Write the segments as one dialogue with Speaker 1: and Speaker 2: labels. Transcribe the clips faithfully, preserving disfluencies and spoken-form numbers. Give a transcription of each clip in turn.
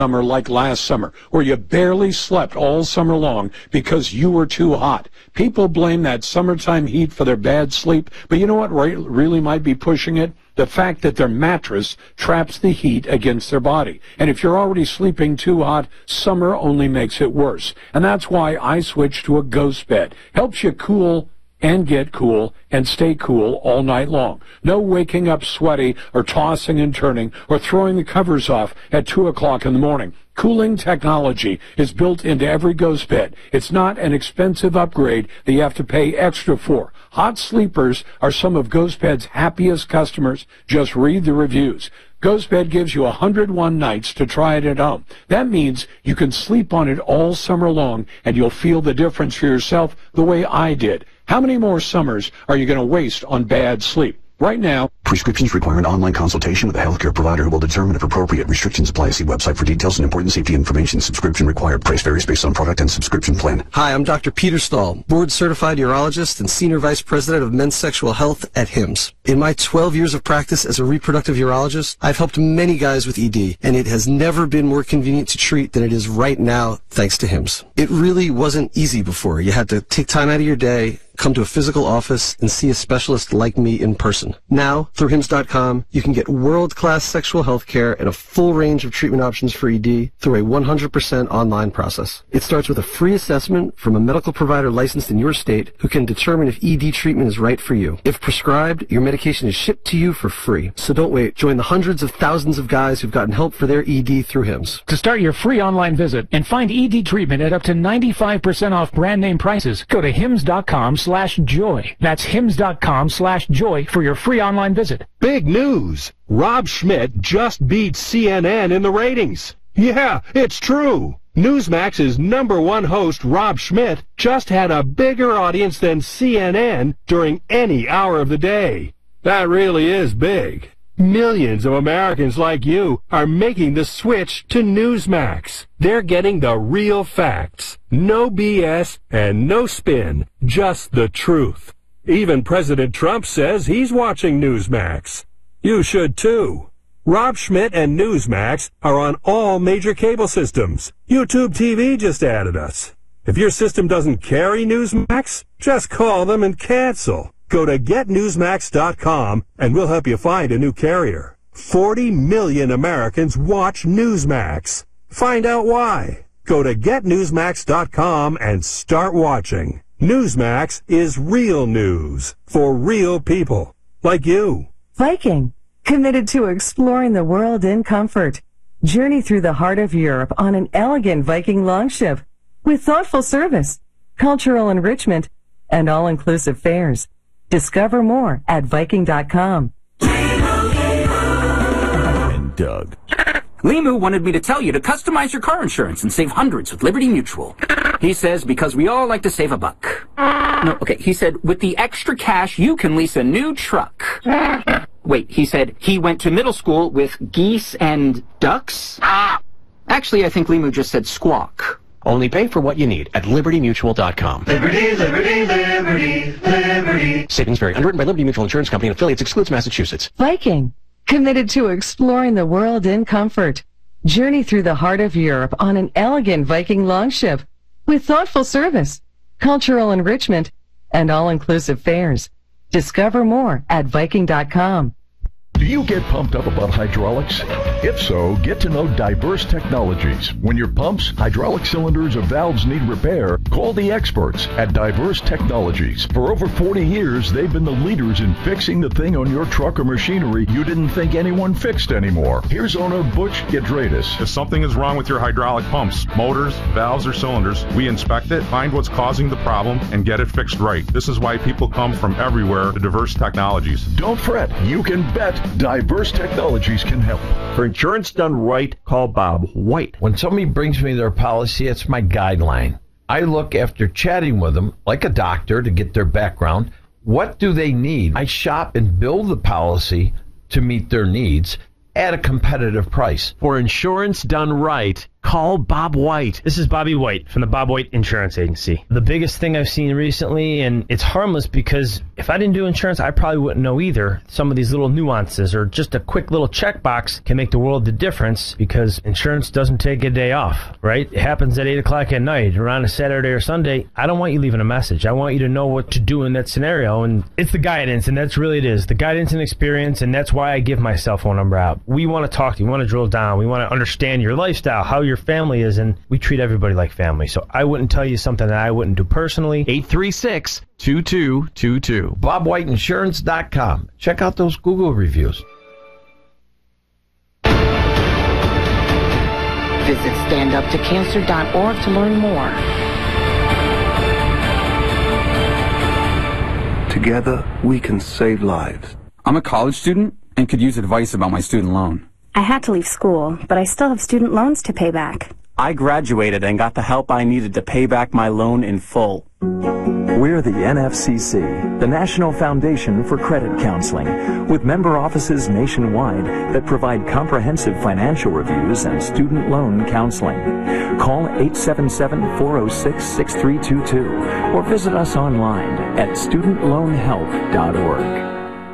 Speaker 1: summer like last summer, where you barely slept all summer long because you were too hot. People blame that summertime heat for their bad sleep, but you know what really might be pushing it? The fact that their mattress traps the heat against their body. And if you're already sleeping too hot, summer only makes it worse. And that's why I switched to a Ghost Bed. Helps you cool and get cool and stay cool all night long. No waking up sweaty or tossing and turning or throwing the covers off at two o'clock in the morning. Cooling technology is built into every Ghost Bed. It's not an expensive upgrade that you have to pay extra for. Hot sleepers are some of Ghost Bed's happiest customers. Just read the reviews. Ghost Bed gives you one hundred one nights to try it at home. That means you can sleep on it all summer long, and you'll feel the difference for yourself the way I did. How many more summers are you going to waste on bad sleep? Right now,
Speaker 2: prescriptions require an online consultation with a healthcare provider who will determine if appropriate. Restrictions apply. See website for details and important safety information. Subscription required. Price varies based on product and subscription plan.
Speaker 3: Hi, I'm Doctor Peter Stahl, board-certified urologist and senior vice president of men's sexual health at Hims. In my twelve years of practice as a reproductive urologist, I've helped many guys with E D, and it has never been more convenient to treat than it is right now, thanks to Hims. It really wasn't easy before. You had to take time out of your day, come to a physical office, and see a specialist like me in person. Now, through Hims dot com, you can get world-class sexual health care and a full range of treatment options for E D through a one hundred percent online process. It starts with a free assessment from a medical provider licensed in your state who can determine if E D treatment is right for you. If prescribed, your medication is shipped to you for free. So don't wait. Join the hundreds of thousands of guys who've gotten help for their E D through Hims.
Speaker 4: To start your free online visit and find E D treatment at up to ninety-five percent off brand name prices, go to Hims dot com slash joy. That's Hims dot com slash joy for your free online visit.
Speaker 5: Big news! Rob Schmidt just beat C N N in the ratings. Yeah, it's true. Newsmax's number one host, Rob Schmidt, just had a bigger audience than C N N during any hour of the day. That really is big. Millions of Americans like you are making the switch to Newsmax. They're getting the real facts. No B S and no spin. Just the truth. Even President Trump says he's watching Newsmax. You should too. Rob Schmidt and Newsmax are on all major cable systems. YouTube T V just added us. If your system doesn't carry Newsmax, just call them and cancel. Go to get newsmax dot com and we'll help you find a new carrier. forty million Americans watch Newsmax. Find out why. Go to get newsmax dot com and start watching. Newsmax is real news for real people like you.
Speaker 6: Viking, committed to exploring the world in comfort. Journey through the heart of Europe on an elegant Viking longship with thoughtful service, cultural enrichment, and all-inclusive fares. Discover more at Viking dot com.
Speaker 7: And Doug. Limu wanted me to tell you to customize your car insurance and save hundreds with Liberty Mutual. He says because we all like to save a buck. No, okay, he said with the extra cash you can lease a new truck. Wait, he said he went to middle school with geese and ducks? Actually, I think Limu just said squawk.
Speaker 8: Only pay for what you need at Liberty Mutual dot com.
Speaker 9: Liberty, Liberty, Liberty, Liberty.
Speaker 8: Savings vary. Underwritten by Liberty Mutual Insurance Company and affiliates. Excludes Massachusetts.
Speaker 6: Viking, committed to exploring the world in comfort. Journey through the heart of Europe on an elegant Viking longship with thoughtful service, cultural enrichment, and all-inclusive fares. Discover more at Viking dot com.
Speaker 10: Do you get pumped up about hydraulics? If so, get to know Diverse Technologies. When your pumps, hydraulic cylinders, or valves need repair, call the experts at Diverse Technologies. For over forty years, they've been the leaders in fixing the thing on your truck or machinery you didn't think anyone fixed anymore. Here's owner Butch Gidradis.
Speaker 11: If something is wrong with your hydraulic pumps, motors, valves, or cylinders, we inspect it, find what's causing the problem, and get it fixed right. This is why people come from everywhere to Diverse Technologies.
Speaker 10: Don't fret. You can bet Diverse Technologies can help.
Speaker 12: For insurance done right, call Bob White. When somebody brings me their policy, it's my guideline. I look after chatting with them like a doctor to get their background. What do they need? I shop and build the policy to meet their needs at a competitive price.
Speaker 13: For insurance done right, Call Bob White.
Speaker 14: This is Bobby White from the Bob White Insurance Agency. The biggest thing I've seen recently, and it's harmless because if I didn't do insurance, I probably wouldn't know either. Some of these little nuances or just a quick little checkbox can make the world of difference because insurance doesn't take a day off, right? It happens at eight o'clock at night or on a Saturday or Sunday. I don't want you leaving a message. I want you to know what to do in that scenario, and it's the guidance, and that's really it is. The guidance and experience, and that's why I give my cell phone number out. We want to talk to you. We want to drill down. We want to understand your lifestyle, how your family is, and we treat everybody like family. So I wouldn't tell you something that I wouldn't do personally.
Speaker 13: eight three six, two two two two. bob white insurance dot com. Check out those Google reviews.
Speaker 15: Visit stand up to cancer dot org to learn more.
Speaker 16: Together, we can save lives.
Speaker 17: I'm a college student and could use advice about my student loan.
Speaker 18: I had to leave school, but I still have student loans to pay back.
Speaker 19: I graduated and got the help I needed to pay back my loan in full.
Speaker 20: We're the N F C C, the National Foundation for Credit Counseling, with member offices nationwide that provide comprehensive financial reviews and student loan counseling. Call eight seven seven, four oh six, six three two two or visit us online at student loan help dot org.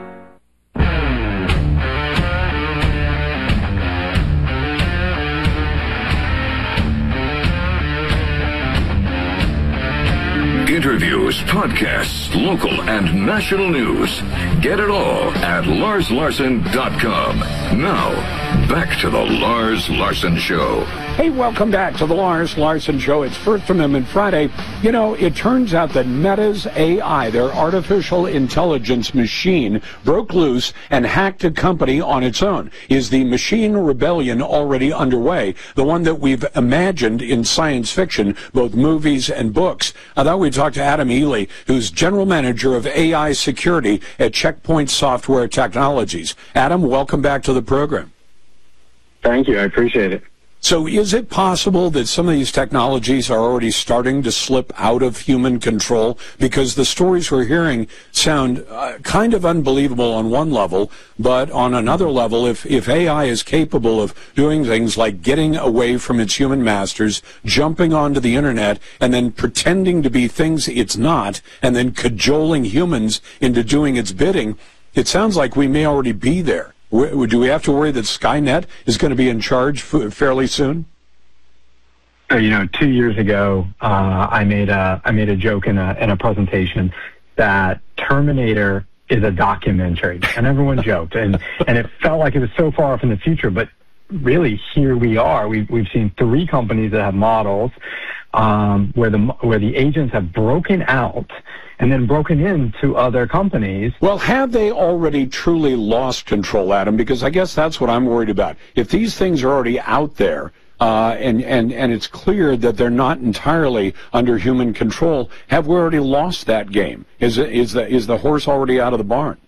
Speaker 21: Interviews, podcasts, local and national news. Get it all at lars larson dot com. Now, back to the Lars Larson Show.
Speaker 1: Hey, welcome back to the Lars Larson Show. It's First Amendment Friday. You know, it turns out that Meta's A I, their artificial intelligence machine, broke loose and hacked a company on its own. Is the machine rebellion already underway? The one that we've imagined in science fiction, both movies and books. I thought we'd talk to Adam Ely, who's general manager of A I security at Checkpoint Software Technologies. Adam, welcome back to the program.
Speaker 22: Thank you. I appreciate it.
Speaker 1: So is it possible that some of these technologies are already starting to slip out of human control? Because the stories we're hearing sound uh, kind of unbelievable on one level, but on another level, if, if A I is capable of doing things like getting away from its human masters, jumping onto the internet, and then pretending to be things it's not, and then cajoling humans into doing its bidding, it sounds like we may already be there. Do we have to worry that Skynet is going to be in charge fairly soon?
Speaker 22: Uh, you know, two years ago, uh, I made a I made a joke in a in a presentation that Terminator is a documentary, and everyone joked, and and it felt like it was so far off in the future, but really here we are. We've we've seen three companies that have models um, where the where the agents have broken out and then broken into other companies.
Speaker 1: Well, have they already truly lost control, Adam? Because I guess that's what I'm worried about. If these things are already out there, uh, and, and, and it's clear that they're not entirely under human control, have we already lost that game? Is, it, is, the, is the horse already out of the barn?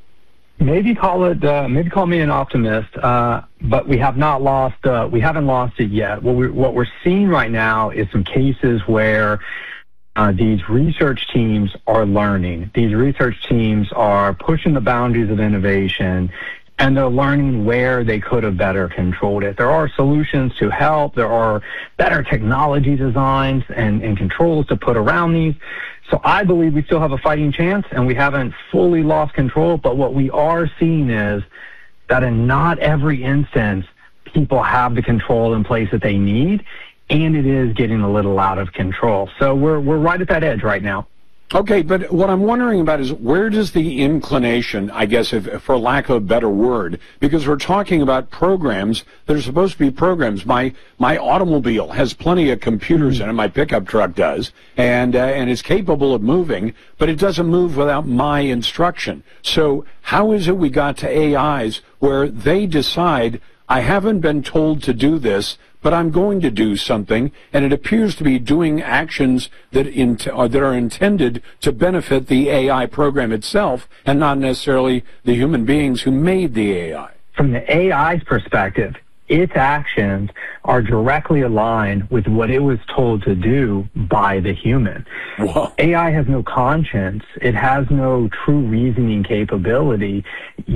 Speaker 22: Maybe call it, uh, maybe call me an optimist, uh, but we have not lost, uh, we haven't lost it yet. What we're, what we're seeing right now is some cases where Uh, these research teams are learning. These research teams are pushing the boundaries of innovation, and they're learning where they could have better controlled it. There are solutions to help. There are better technology designs and, and controls to put around these. So I believe we still have a fighting chance, and we haven't fully lost control. But what we are seeing is that in not every instance, people have the control in place that they need, and it is getting a little out of control. So we're we're right at that edge right now.
Speaker 1: Okay, but what I'm wondering about is where does the inclination, I guess, if, for lack of a better word, because we're talking about programs that are supposed to be programs. My my automobile has plenty of computers in it. My pickup truck does, and uh, and it's capable of moving, but it doesn't move without my instruction. So how is it we got to A Is where they decide, I haven't been told to do this, but I'm going to do something, and it appears to be doing actions that, in, uh, that are intended to benefit the A I program itself and not necessarily the human beings who made the A I?
Speaker 22: From the A I's perspective, its actions are directly aligned with what it was told to do by the human.
Speaker 1: Whoa.
Speaker 22: A I has no conscience. It has no true reasoning capability. You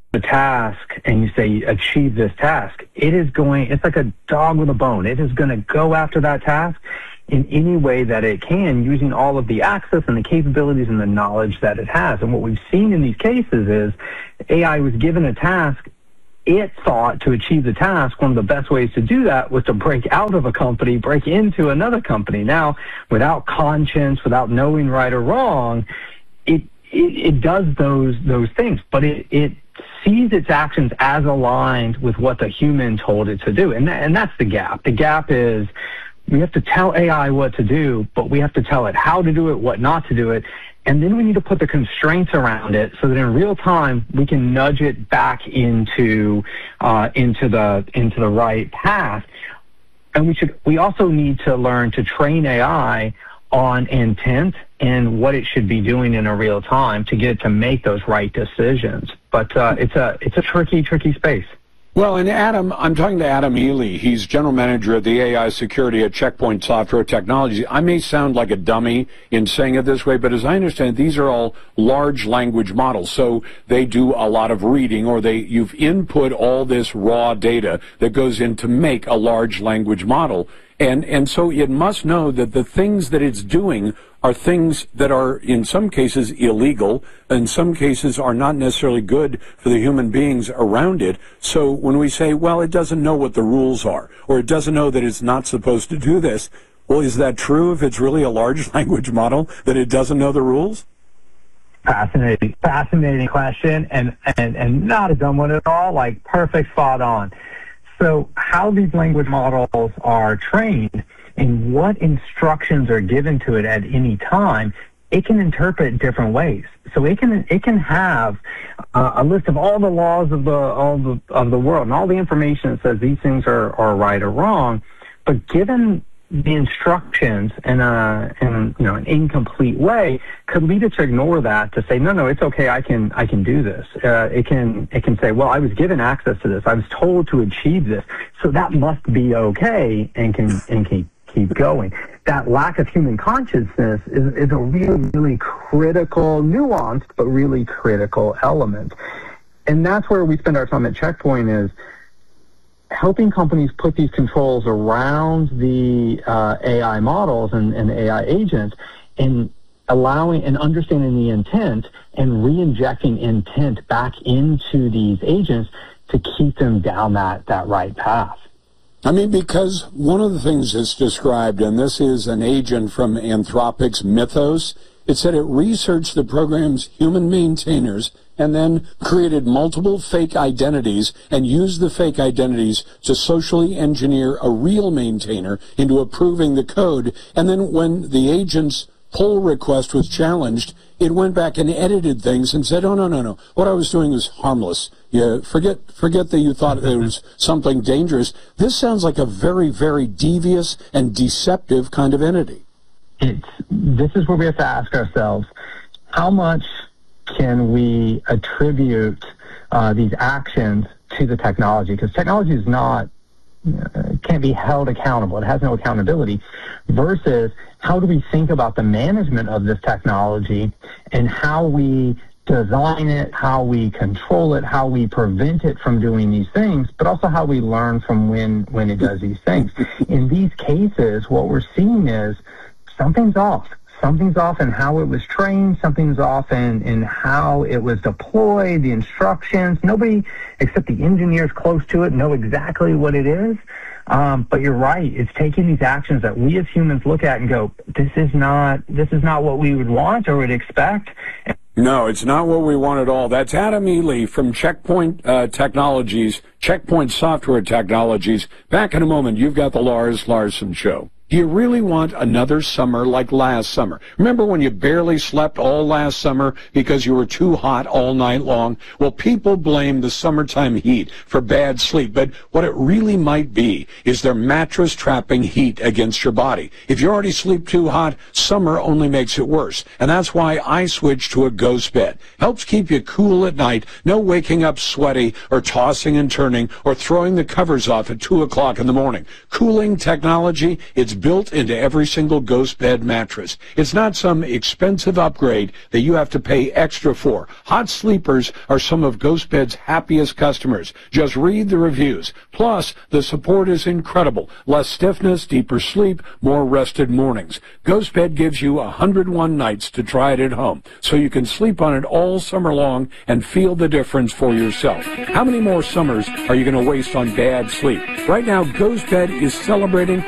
Speaker 22: a task and you say achieve this task, it is going, it's like a dog with a bone. It is going to go after that task in any way that it can, using all of the access and the capabilities and the knowledge that it has. And what we've seen in these cases is A I was given a task. It thought to achieve the task, one of the best ways to do that was to break out of a company, break into another company. Now, without conscience, without knowing right or wrong, it it, it does those those things, but it, it sees its actions as aligned with what the human told it to do. And, that, and that's the gap. The gap is we have to tell A I what to do, but we have to tell it how to do it, what not to do it. And then we need to put the constraints around it so that in real time we can nudge it back into uh, into the into the right path. And we should we also need to learn to train A I on intent and what it should be doing in a real time to get it to make those right decisions. But uh, it's a it's a tricky tricky space.
Speaker 1: Well, and Adam, I'm talking to Adam Ely. He's general manager of the A I security at Checkpoint Software Technologies. I may sound like a dummy in saying it this way, but as I understand, these are all large language models. So they do a lot of reading, or they you've input all this raw data that goes in to make a large language model. And and so it must know that the things that it's doing are things that are, in some cases, illegal, in some cases are not necessarily good for the human beings around it. So when we say, well, it doesn't know what the rules are, or it doesn't know that it's not supposed to do this, well, is that true if it's really a large language model, that it doesn't know the rules?
Speaker 22: Fascinating, fascinating question, and, and, and not a dumb one at all, like perfect, spot on. So how these language models are trained and what instructions are given to it at any time, it can interpret different ways. So it can it can have uh, a list of all the laws of the all the of the world and all the information that says these things are, are right or wrong, but given the instructions in a in you know an incomplete way, could lead it to ignore that, to say no no it's okay, I can I can do this. Uh, it can it can say, well, I was given access to this, I was told to achieve this, so that must be okay, and can and can keep going. That lack of human consciousness is, is a really really critical, nuanced but really critical element, and that's where we spend our time at Checkpoint, is helping companies put these controls around the uh, A I models and, and A I agents, and allowing and understanding the intent and re-injecting intent back into these agents to keep them down that, that right path.
Speaker 1: I mean, because one of the things that's described, and this is an agent from Anthropic's Mythos, it said it researched the program's human maintainers and then created multiple fake identities and used the fake identities to socially engineer a real maintainer into approving the code. And then when the agent's pull request was challenged, it went back and edited things and said, oh, no, no, no, what I was doing was harmless. Yeah, forget, forget that you thought it was something dangerous. This sounds like a very, very devious and deceptive kind of entity.
Speaker 22: It's, this is where we have to ask ourselves, how much can we attribute uh, these actions to the technology? Because technology is not, uh, can't be held accountable. It has no accountability. Versus how do we think about the management of this technology and how we design it, how we control it, how we prevent it from doing these things, but also how we learn from when, when it does these things. In these cases, what we're seeing is something's off. Something's off in how it was trained. Something's off in, in how it was deployed, the instructions. Nobody except the engineers close to it know exactly what it is. Um, but you're right. It's taking these actions that we as humans look at and go, this is not, this is not what we would want or would expect.
Speaker 1: No, it's not what we want at all. That's Adam Ely from Checkpoint uh, Technologies, Checkpoint Software Technologies. Back in a moment, you've got the Lars Larson Show. Do you really want another summer like last summer? Remember when you barely slept all last summer because you were too hot all night long? Well, people blame the summertime heat for bad sleep, but what it really might be is their mattress trapping heat against your body. If you already sleep too hot, summer only makes it worse, and that's why I switched to a Ghost Bed. Helps keep you cool at night, no waking up sweaty or tossing and turning or throwing the covers off at two o'clock in the morning. Cooling technology, it's built into every single Ghost Bed mattress. It's not some expensive upgrade that you have to pay extra for. Hot sleepers are some of Ghost Bed's happiest customers. Just read the reviews. Plus, the support is incredible. Less stiffness, deeper sleep, more rested mornings. Ghost Bed gives you one hundred one nights to try it at home, so you can sleep on it all summer long and feel the difference for yourself. How many more summers are you going to waste on bad sleep? Right now, Ghost Bed is celebrating